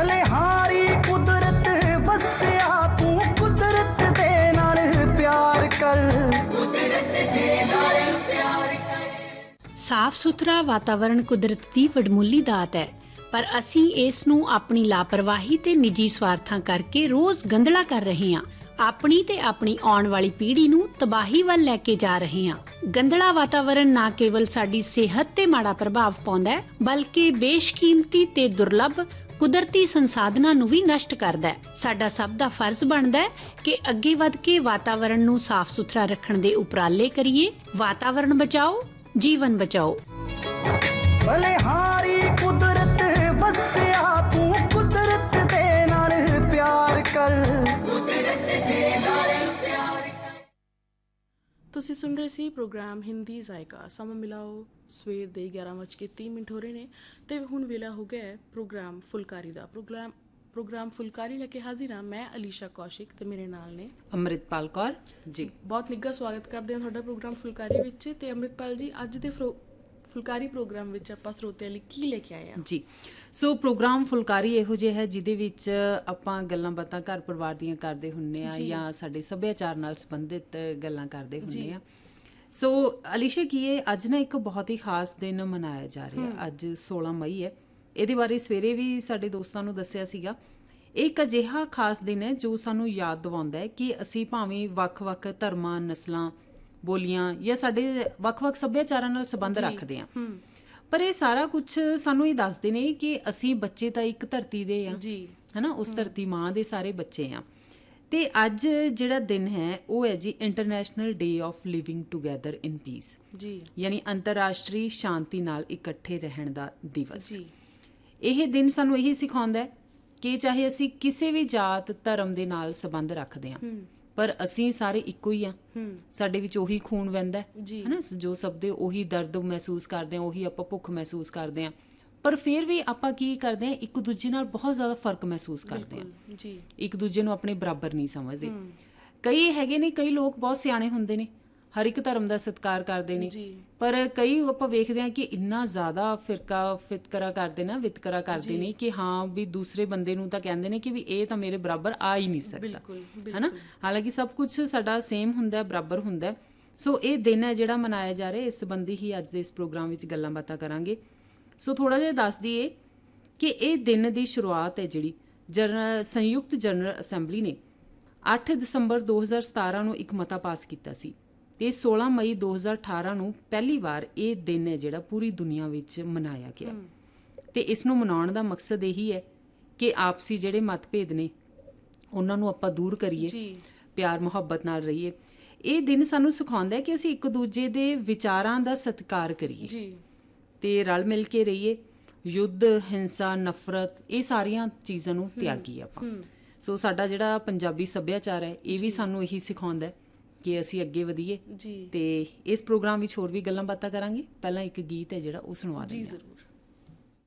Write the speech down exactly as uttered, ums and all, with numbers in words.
ਬਲਿਹਾਰੀ ਕੁਦਰਤ ਵਸਿਆ ਤੂੰ ਕੁਦਰਤ ਦੇ ਨਾਲ ਪਿਆਰ ਕਰ ਕੁਦਰਤ ਦੇ ਨਾਲ ਪਿਆਰ ਕਰ। ਸਾਫ਼ ਸੁਥਰਾ ਵਾਤਾਵਰਣ ਕੁਦਰਤ ਦੀ ਵਡਮੁੱਲੀ ਦਾਤ ਹੈ, ਪਰ ਅਸੀਂ ਇਸ ਨੂੰ ਆਪਣੀ ਲਾਪਰਵਾਹੀ ਤੇ ਨਿੱਜੀ ਸਵਾਰਥਾਂ ਕਰਕੇ ਰੋਜ਼ ਗੰਦਲਾ ਕਰ ਰਹੇ ਹਾਂ। ਆਪਣੀ ਤੇ ਆਪਣੀ ਆਉਣ ਵਾਲੀ ਪੀੜ੍ਹੀ ਨੂੰ ਤਬਾਹੀ ਵੱਲ ਲੈ ਕੇ ਜਾ ਰਹੇ ਹਾਂ। ਗੰਦਲਾ ਵਾਤਾਵਰਣ ਨਾ ਕੇਵਲ ਸਾਡੀ ਸਿਹਤ ਤੇ ਮਾੜਾ ਪ੍ਰਭਾਵ ਪਾਉਂਦਾ ਹੈ, ਬਲਕਿ ਬੇਸ਼ਕੀਮਤੀ ਤੇ ਦੁਰਲੱਭ ਕੁਦਰਤੀ ਸੰਸਾਧਨਾਂ ਨੂੰ ਵੀ ਨਸ਼ਟ ਕਰਦਾ ਹੈ। ਸਾਡਾ ਸਭ ਦਾ ਫਰਜ਼ ਬਣਦਾ ਹੈ ਕਿ ਅੱਗੇ ਵਧ ਕੇ ਵਾਤਾਵਰਣ ਨੂੰ ਸਾਫ਼ ਸੁਥਰਾ ਰੱਖਣ ਦੇ ਉਪਰਾਲੇ ਕਰੀਏ। ਵਾਤਾਵਰਣ ਬਚਾਓ, ਜੀਵਨ ਬਚਾਓ। ਬਲਿਹਾਰੀ ਕੁਦਰਤ ਵਸਿਆ ਤੂੰ ਕੁਦਰਤ ਦੇ ਨਾਲ ਪਿਆਰ ਕਰ ਕੁਦਰਤ ਦੇ ਨਾਲ ਪਿਆਰ ਕਰ। ਤੁਸੀਂ ਸੁਣ ਰਹੇ ਸੀ ਪ੍ਰੋਗਰਾਮ ਹਿੰਦੀ ਜ਼ਾਇਕਾ। ਸਮਾਂ ਮਿਲਾਓ ਸਵੇਰ ਦੇ ਗਿਆਰਾਂ ਵੱਜ ਕੇ ਤੀਹ ਮਿੰਟ ਹੋ ਰਹੇ ਨੇ ਅਤੇ ਹੁਣ ਵੇਲਾ ਹੋ ਗਿਆ ਹੈ ਪ੍ਰੋਗਰਾਮ ਫੁਲਕਾਰੀ ਦਾ। ਪ੍ਰੋਗਰਾਮ ਪ੍ਰੋਗਰਾਮ ਫੁਲਕਾਰੀ ਲੈ ਕੇ ਹਾਜ਼ਰ ਹਾਂ ਮੈਂ ਅਲੀਸ਼ਾ ਕੌਸ਼ਿਕ ਅਤੇ ਮੇਰੇ ਨਾਲ ਨੇ ਅੰਮ੍ਰਿਤਪਾਲ ਕੌਰ ਜੀ। ਬਹੁਤ ਨਿੱਘਾ ਸਵਾਗਤ ਕਰਦੇ ਹਾਂ ਤੁਹਾਡਾ ਪ੍ਰੋਗਰਾਮ ਫੁਲਕਾਰੀ ਵਿੱਚ। ਅਤੇ ਅੰਮ੍ਰਿਤਪਾਲ ਜੀ, ਅੱਜ ਦੇ ਫਰੋ ਫੁਲਕਾਰੀ ਪ੍ਰੋਗਰਾਮ ਵਿੱਚ ਆਪਾਂ ਸਰੋਤਿਆਂ ਲਈ ਕੀ ਲੈ ਕੇ ਆਏ ਹਾਂ ਜੀ? ਸੋ ਪ੍ਰੋਗਰਾਮ ਫੁਲਕਾਰੀ ਇਹੋ ਜਿਹਾ ਹੈ ਜਿਹਦੇ ਵਿੱਚ ਆਪਾਂ ਗੱਲਾਂ ਬਾਤਾਂ ਘਰ ਪਰਿਵਾਰ ਦੀਆਂ ਕਰਦੇ ਹੁੰਦੇ ਹਾਂ ਜਾਂ ਸਾਡੇ ਸੱਭਿਆਚਾਰ ਨਾਲ ਸੰਬੰਧਿਤ ਗੱਲਾਂ ਕਰਦੇ ਹੁੰਦੇ ਹਾਂ। ਸੋ ਅਲੀਸ਼ਾ, ਕੀ ਹੈ, ਅੱਜ ਨਾ ਇੱਕ ਬਹੁਤ ਹੀ ਖਾਸ ਦਿਨ ਮਨਾਇਆ ਜਾ ਰਿਹਾ। ਅੱਜ ਸੋਲਾਂ ਮਈ ਹੈ। ਇਹਦੇ ਬਾਰੇ ਸਵੇਰੇ ਵੀ ਸਾਡੇ ਦੋਸਤਾਂ ਨੂੰ ਦੱਸਿਆ ਸੀਗਾ। ਇਹ ਇੱਕ ਅਜਿਹਾ ਖਾਸ ਦਿਨ ਹੈ ਜੋ ਸਾਨੂੰ ਯਾਦ ਦਿਵਾਉਂਦਾ ਹੈ ਕਿ ਅਸੀਂ ਭਾਵੇਂ ਵੱਖ-ਵੱਖ ਧਰਮਾਂ, ਨਸਲਾਂ, ਬੋਲੀਆਂ ਜਾਂ ਸਾਡੇ ਵੱਖ-ਵੱਖ ਸੱਭਿਆਚਾਰਾਂ ਨਾਲ ਸੰਬੰਧ ਰੱਖਦੇ ਹਾਂ, ਪਰ ਇਹ ਸਾਰਾ ਕੁਛ ਸਾਨੂੰ ਇਹ ਦੱਸਦੇ ਨੇ ਕਿ ਅਸੀਂ ਬੱਚੇ ਤਾਂ ਇੱਕ ਧਰਤੀ ਦੇ ਆ, ਹੈ ਨਾ, ਉਸ ਧਰਤੀ ਮਾਂ ਦੇ ਸਾਰੇ ਬੱਚੇ ਆ। ਤੇ ਅੱਜ ਜਿਹੜਾ ਦਿਨ ਹੈ ਉਹ ਹੈ ਜੀ international day of living together in piece ਜੀ, ਯਾਨੀ ਅੰਤਰਰਾਸ਼ਟਰੀ ਸ਼ਾਂਤੀ ਨਾਲ ਇਕੱਠੇ ਰਹਿਣ ਦਾ ਦਿਵਸ ਜੀ। ਇਹ ਦਿਨ ਸਾਨੂੰ ਇਹੀ ਸਿਖਾਉਂਦਾ ਕਿ ਚਾਹੇ ਅਸੀਂ ਕਿਸੇ ਵੀ ਜਾਤ ਧਰਮ ਦੇ ਨਾਲ ਸੰਬੰਧ ਰੱਖਦੇ ਹਾਂ, ਪਰ ਅਸੀਂ ਸਾਰੇ ਇੱਕੋ ਹੀ ਆ। ਸਾਡੇ ਵਿੱਚ ਉਹੀ ਖੂਨ ਵਹਿੰਦਾ ਹੈ ਨਾ, ਜੋ ਸਭ ਦੇ ਉਹੀ ਦਰਦ ਮਹਿਸੂਸ ਕਰਦੇ ਹਾਂ, ਉਹੀ ਆਪਾਂ ਭੁੱਖ ਮਹਿਸੂਸ ਕਰਦੇ ਹਾਂ, ਪਰ ਫਿਰ ਵੀ ਆਪਾਂ ਕੀ ਕਰਦੇ ਹਾਂ, ਇੱਕ ਦੂਜੇ ਨਾਲ ਬਹੁਤ ਜ਼ਿਆਦਾ ਫਰਕ ਮਹਿਸੂਸ ਕਰਦੇ ਹਾਂ ਜੀ। ਇੱਕ ਦੂਜੇ ਨੂੰ ਆਪਣੇ ਬਰਾਬਰ ਨਹੀਂ ਸਮਝਦੇ। ਕਈ ਹੈਗੇ ਨੇ, ਕਈ ਲੋਕ ਬਹੁਤ ਸਿਆਣੇ ਹੁੰਦੇ ਨੇ, ਹਰ ਇੱਕ ਧਰਮ ਦਾ ਸਤਿਕਾਰ ਕਰਦੇ ਨੇ, ਪਰ ਕਈ ਆਪਾਂ ਵੇਖਦੇ ਹਾਂ ਕਿ ਇੰਨਾ ਜ਼ਿਆਦਾ ਫਿਰਕਾ ਫਿਤਕਰਾ ਕਰਦੇ ਨਾ ਵਿਤਕਰਾ ਕਰਦੇ ਨੇ ਕਿ ਹਾਂ ਵੀ ਦੂਸਰੇ ਬੰਦੇ ਨੂੰ ਤਾਂ ਕਹਿੰਦੇ ਨੇ ਕਿ ਵੀ ਇਹ ਤਾਂ ਮੇਰੇ ਬਰਾਬਰ ਆ ਹੀ ਨਹੀਂ ਸਕਦਾ, ਹੈ ਨਾ। ਹਾਲਾਂਕਿ ਸਭ ਕੁਛ ਸਾਡਾ ਸੇਮ ਹੁੰਦਾ, ਬਰਾਬਰ ਹੁੰਦਾ। ਸੋ ਇਹ ਦਿਨ ਹੈ ਜਿਹੜਾ ਮਨਾਇਆ ਜਾ ਰਿਹਾ। ਇਸ ਸੰਬੰਧੀ ਹੀ ਅੱਜ ਦੇ ਇਸ ਪ੍ਰੋਗਰਾਮ ਵਿੱਚ ਗੱਲਾਂ ਬਾਤਾਂ ਕਰਾਂਗੇ। ਸੋ ਥੋੜ੍ਹਾ ਜਿਹਾ ਦੱਸ ਦਈਏ ਕਿ ਇਹ ਦਿਨ ਦੀ ਸ਼ੁਰੂਆਤ ਹੈ ਜਿਹੜੀ ਜਨਰਲ ਸੰਯੁਕਤ ਜਨਰਲ ਅਸੈਂਬਲੀ ਨੇ ਅੱਠ ਦਸੰਬਰ ਦੋ ਹਜ਼ਾਰ ਸਤਾਰਾਂ ਨੂੰ ਇੱਕ ਮਤਾ ਪਾਸ ਕੀਤਾ ਸੀ ਅਤੇ ਸੋਲਾਂ ਮਈ ਦੋ ਹਜ਼ਾਰ ਅਠਾਰਾਂ ਨੂੰ ਪਹਿਲੀ ਵਾਰ ਇਹ ਦਿਨ ਹੈ ਜਿਹੜਾ ਪੂਰੀ ਦੁਨੀਆ ਵਿੱਚ ਮਨਾਇਆ ਗਿਆ। ਅਤੇ ਇਸ ਨੂੰ ਮਨਾਉਣ ਦਾ ਮਕਸਦ ਇਹੀ ਹੈ ਕਿ ਆਪਸੀ ਜਿਹੜੇ ਮਤਭੇਦ ਨੇ ਉਹਨਾਂ ਨੂੰ ਆਪਾਂ ਦੂਰ ਕਰੀਏ, ਪਿਆਰ ਮੁਹੱਬਤ ਨਾਲ ਰਹੀਏ। ਇਹ ਦਿਨ ਸਾਨੂੰ ਸਿਖਾਉਂਦਾ ਕਿ ਅਸੀਂ ਇੱਕ ਦੂਜੇ ਦੇ ਵਿਚਾਰਾਂ ਦਾ ਸਤਿਕਾਰ ਕਰੀਏ ਅਤੇ ਰਲ ਮਿਲ ਕੇ ਰਹੀਏ। ਯੁੱਧ, ਹਿੰਸਾ, ਨਫ਼ਰਤ, ਇਹ ਸਾਰੀਆਂ ਚੀਜ਼ਾਂ ਨੂੰ ਤਿਆਗੀਏ ਆਪਾਂ। ਸੋ ਸਾਡਾ ਜਿਹੜਾ ਪੰਜਾਬੀ ਸੱਭਿਆਚਾਰ ਹੈ ਇਹ ਵੀ ਸਾਨੂੰ ਇਹੀ ਸਿਖਾਉਂਦਾ ਕਿ ਅਸੀਂ ਅੱਗੇ ਵਧੀਏ। ਤੇ ਇਸ ਪ੍ਰੋਗਰਾਮ ਵਿੱਚ ਹੋਰ ਵੀ ਗੱਲਾਂ ਬਾਤਾਂ ਕਰਾਂਗੇ। ਪਹਿਲਾਂ ਇੱਕ ਗੀਤ ਹੈ ਜਿਹੜਾ ਉਹ ਸੁਣਵਾ ਦਿੰਦੇ ਹਾਂ।